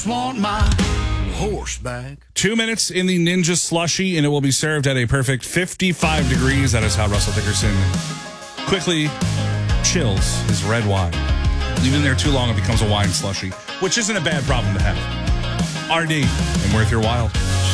Want my horseback. 2 minutes in the Ninja Slushy, and it will be served at a perfect 55 degrees. That is how Russell Dickerson quickly chills his red wine. Leaving there too long, it becomes a wine slushy, which isn't a bad problem to have. RD and Worth Your While.